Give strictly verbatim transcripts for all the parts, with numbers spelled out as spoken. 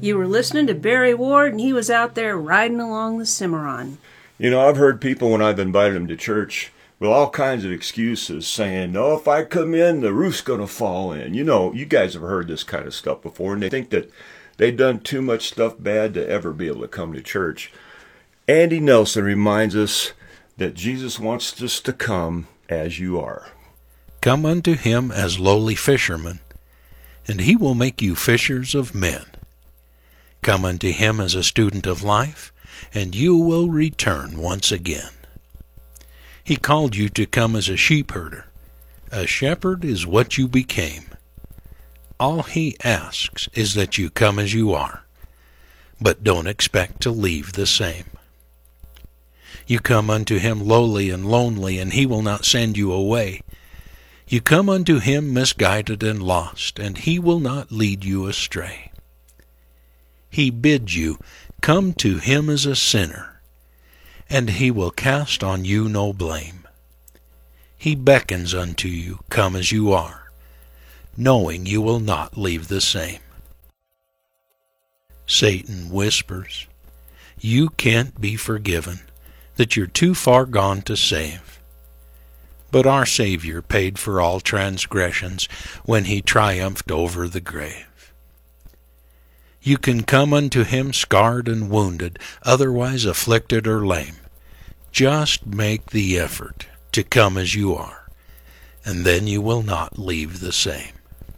You were listening to Barry Ward, and he was out there riding along the Cimarron. You know, I've heard people when I've invited them to church with all kinds of excuses saying, no, if I come in, the roof's going to fall in. You know, you guys have heard this kind of stuff before, and they think that they've done too much stuff bad to ever be able to come to church. Andy Nelson reminds us that Jesus wants us to come as you are. Come unto him as lowly fishermen, and he will make you fishers of men. Come unto him as a student of life, and you will return once again. He called you to come as a sheep herder. A shepherd is what you became. All he asks is that you come as you are, but don't expect to leave the same. You come unto him lowly and lonely, and he will not send you away. You come unto him misguided and lost, and he will not lead you astray. He bids you come to him as a sinner, and he will cast on you no blame. He beckons unto you, come as you are, knowing you will not leave the same. Satan whispers, you can't be forgiven, that you're too far gone to save. But our Savior paid for all transgressions when he triumphed over the grave. You can come unto him scarred and wounded, otherwise afflicted or lame. Just make the effort to come as you are, and then you will not leave the same.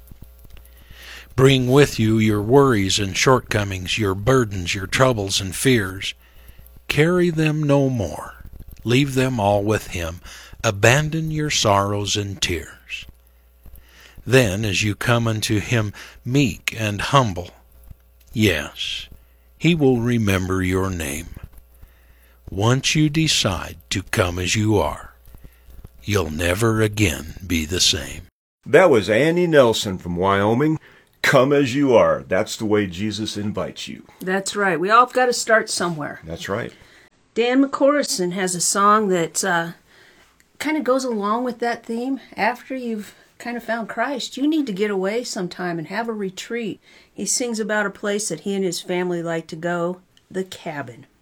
Bring with you your worries and shortcomings, your burdens, your troubles and fears. Carry them no more. Leave them all with him. Abandon your sorrows and tears. Then, as you come unto him meek and humble, yes, he will remember your name. Once you decide to come as you are, you'll never again be the same. That was Andy Nelson from Wyoming. Come as you are. That's the way Jesus invites you. That's right. We all got to start somewhere. That's right. Dan McCorrison has a song that uh, kind of goes along with that theme. After you've kind of found Christ, you need to get away sometime and have a retreat. He sings about a place that he and his family like to go, the cabin.